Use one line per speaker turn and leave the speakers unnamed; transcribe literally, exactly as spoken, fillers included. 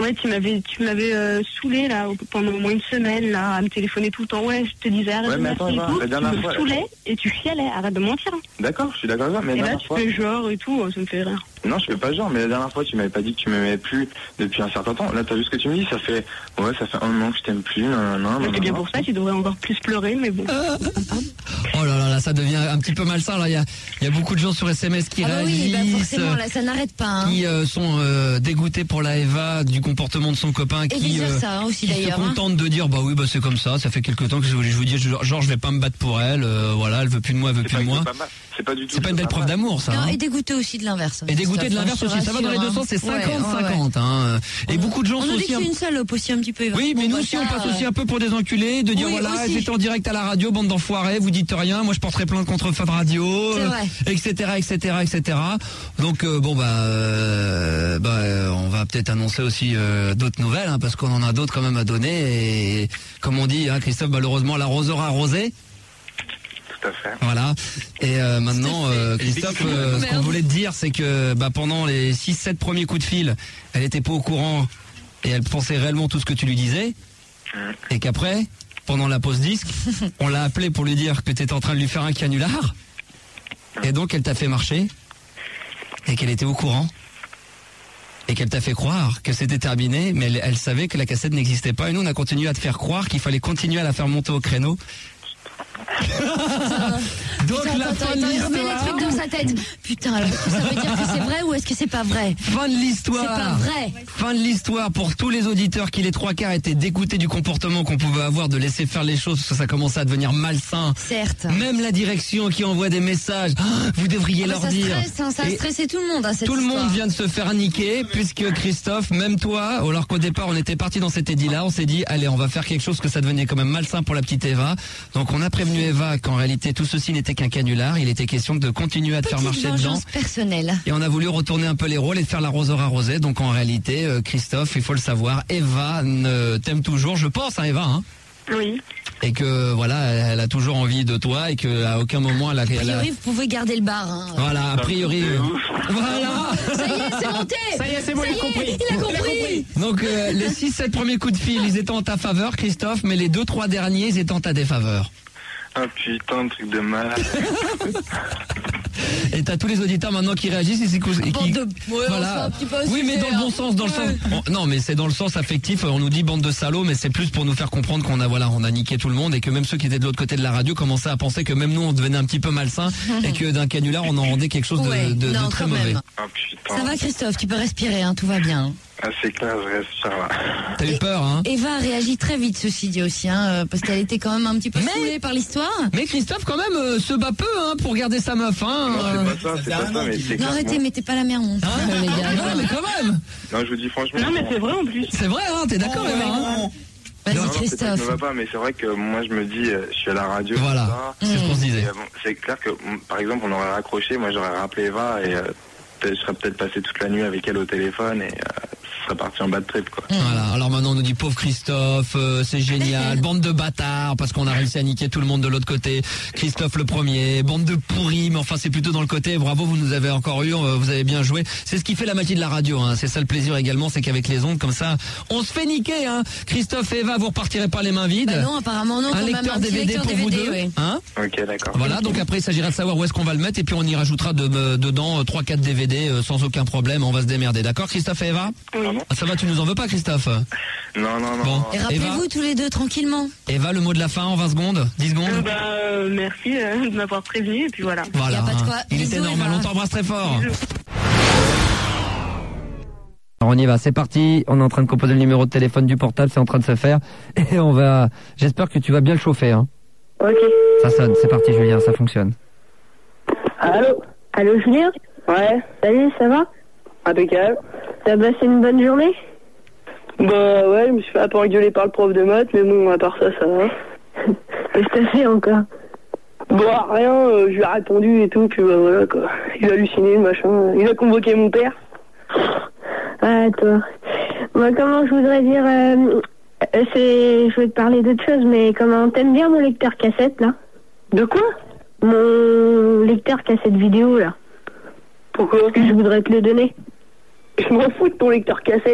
Ouais, tu m'avais, tu m'avais euh, saoulé là pendant au moins une semaine là à me téléphoner tout le temps. Ouais, je te disais arrête
ouais,
de
mais attends,
et tout.
la dernière
tu me
fois,
saoulais et tu chialais. Arrête de mentir.
D'accord, je suis d'accord avec toi, mais la
et là
dernière
tu
fois...
fais genre et tout, ça me fait rire.
Non, je fais pas genre, mais la dernière fois tu m'avais pas dit que tu m'aimais plus depuis un certain temps. Là, t'as vu ce que tu me dis, ça fait ouais, ça fait un an que je t'aime plus. Non, non,
C'est bien pour ça, tu devrais encore plus pleurer, mais bon.
Euh... Oh là là, là, ça devient un petit peu malsain. Là, il y a, il y a beaucoup de gens sur S M S qui
ah bah
réagissent,
oui, bah forcément, là, ça n'arrête pas. Hein.
Qui euh, sont euh, dégoûtés pour la Eva du comportement de son copain,
et
qui,
euh, ça, hein, aussi,
qui se contentent hein. de dire bah oui, bah c'est comme ça. Ça fait quelque temps que je, je vous dis genre, genre je vais pas me battre pour elle. Euh, voilà, elle veut plus de moi, elle veut plus de moi.
C'est pas du tout.
C'est pas une belle preuve d'amour, ça.
Non,
hein.
Et dégoûté aussi de l'inverse.
Et dégoûté de l'inverse aussi. Ça va dans les deux sens, c'est cinquante cinquante. Hein. Et beaucoup de gens
on
sont
nous
aussi.
dit que c'est une salope aussi un petit peu.
Oui, mais nous aussi on passe aussi un peu pour des enculés, de dire voilà, j'étais en direct à la radio, bande d'enfoirés, vous dites rien, moi je porterai plainte contre Fab Radio, et cetera, et cetera, et cetera. Donc euh, bon bah, euh, bah euh, on va peut-être annoncer aussi euh, d'autres nouvelles, hein, parce qu'on en a d'autres quand même à donner. Et comme on dit, hein, Christophe, malheureusement l'arroseur a arrosé.
Tout à fait.
Voilà. Et euh, maintenant, euh, Christophe, euh, ce qu'on voulait te dire, c'est que bah, pendant les six sept premiers coups de fil, elle était pas au courant et elle pensait réellement tout ce que tu lui disais. Et qu'après, pendant la pause disque, on l'a appelé pour lui dire que tu étais en train de lui faire un canular. Et donc, elle t'a fait marcher et qu'elle était au courant. Et qu'elle t'a fait croire que c'était terminé, mais elle, elle savait que la cassette n'existait pas. Et nous, on a continué à te faire croire qu'il fallait continuer à la faire monter au créneau.
Donc Putain, la attends, fin attends, de l'histoire. Il remet les trucs dans sa tête. Putain, alors est-ce que ça veut dire que c'est vrai ou est-ce que c'est pas vrai?
Fin de l'histoire.
C'est pas vrai.
Fin de l'histoire pour tous les auditeurs qui les trois quarts étaient dégoûtés du comportement qu'on pouvait avoir de laisser faire les choses parce que ça commençait à devenir malsain.
Certes.
Même la direction qui envoie des messages. Oh, vous devriez
ah
leur
ça
dire.
Stresse, hein, ça a stressé tout le monde. Hein, cette
tout le
histoire.
monde vient de se faire niquer puisque Christophe, même toi, alors qu'au départ on était parti dans cet édit-là, on s'est dit allez on va faire quelque chose que ça devenait quand même malsain pour la petite Eva. Donc on a prévenu Eva qu'en réalité tout ceci n'était qu'un canular. Il était question de continuer à te
Petite
faire marcher dedans.
Personnelle.
Et on a voulu retourner un peu les rôles et faire l'arroseur arrosé. Donc en réalité, euh, Christophe, il faut le savoir, Eva ne t'aime toujours, je pense, hein, Eva. Hein.
Oui.
Et que voilà, elle a toujours envie de toi et qu'à aucun moment elle a.
A priori,
elle a...
vous pouvez garder le bar. Hein.
Voilà, a priori. Euh... Voilà.
Ça y est, c'est monté.
Ça y est, c'est bon, il a compris.
Il a compris.
Donc euh, les six sept premiers coups de fil, ils étaient en ta faveur, Christophe, mais les deux trois derniers, ils étaient en ta défaveur.
Ah putain, de truc de malade.
Et t'as tous les auditeurs maintenant qui réagissent et qui, et qui
de... ouais, voilà.
Oui, mais dans le bon sens, dans le
ouais.
sens. Bon, non, mais c'est dans le sens affectif. On nous dit bande de salauds, mais c'est plus pour nous faire comprendre qu'on a voilà, on a niqué tout le monde et que même ceux qui étaient de l'autre côté de la radio commençaient à penser que même nous on devenait un petit peu malsain et que d'un canular on en rendait quelque chose de,
ouais,
de,
non,
de très mauvais.
Ah putain.
Ça va, Christophe, tu peux respirer, hein, tout va bien.
Ah c'est clair, je respire là.
T'as eu peur, hein?
Eva a réagi très vite, ceci dit aussi, hein, parce qu'elle était quand même un petit peu mais, saoulée par l'histoire.
Mais Christophe, quand même, euh, se bat peu, hein, pour garder sa meuf, hein.
Non, c'est pas ça, c'est pas ça, mais c'est
Non, arrêtez, mettez pas la merde, mon
ah, les gars. Non, mais quand même.
Non, je vous dis franchement.
Non, mais c'est vrai en plus.
C'est vrai, hein, t'es d'accord, Eva, hein?
Vas-y,
non,
Christophe.
Non, ça ne va pas, mais c'est vrai que moi je me dis, euh, je suis à la radio.
Voilà, c'est
mmh.
ce qu'on se disait.
Et, euh, bon, c'est clair que, par exemple, on aurait raccroché, moi j'aurais rappelé Eva et euh, je serais peut-être passé toute la nuit avec elle au téléphone et euh, ce serait parti en bad trip, quoi.
Mmh. Voilà, alors maintenant on nous dit pauvre Christophe, euh, c'est génial, bande de bâtards, parce qu'on a réussi à niquer tout le monde de l'autre côté. Christophe le premier, bande de pourris, mais enfin c'est plutôt dans le côté, bravo, vous nous avez encore eu, euh, vous avez bien joué. C'est ce qui fait la magie de la radio, hein. C'est ça le plaisir également, c'est qu'avec les ondes comme ça, on se fait niquer, hein. Christophe et Eva, vous repartirez pas les mains vides.
Bah non, apparemment non.
Un lecteur D V D pour vous deux,
oui.
hein.
Ok, d'accord.
Voilà, donc après il s'agira de savoir où est-ce qu'on va le mettre et puis on y rajoutera de, de, dedans trois quatre D V D euh, sans aucun problème, on va se démerder. D'accord, Christophe et Eva?
Oui.
Ah, ça va, tu nous en veux pas, Christophe?
Non, non, non.
Bon.
Et rappelez-vous tous les deux tranquillement.
Eva, le mot de la fin en vingt secondes, dix secondes.
Euh, bah, euh, merci euh, de m'avoir prévenu et puis voilà.
Voilà.
Y a pas de quoi.
Il
Bisous,
était normal,
Eva.
on t'embrasse très fort. Alors on y va, c'est parti. On est en train de composer le numéro de téléphone du portable, c'est en train de se faire. Et on va. J'espère que tu vas bien le chauffer, hein.
Ok.
Ça sonne, c'est parti, Julien, ça fonctionne.
Allô? Allô, Julien?
Ouais.
Salut, ça va?
Impeccable.
T'as passé une bonne journée?
Bah ouais, je me suis fait un peu engueuler par le prof de maths, mais bon, à part ça, ça va.
Qu'est-ce que t'as fait encore?
Bah rien, euh, je lui ai répondu et tout, puis bah voilà quoi. Il a halluciné, machin. Il a convoqué mon père.
Ah, toi. Moi, comment je voudrais dire... Euh, c'est, je vais te parler d'autre chose, mais comment t'aimes bien mon lecteur cassette, là?
De quoi?
Mon lecteur cassette vidéo, là.
Pourquoi?
Parce que je voudrais te le donner.
Je m'en fous de ton lecteur cassette.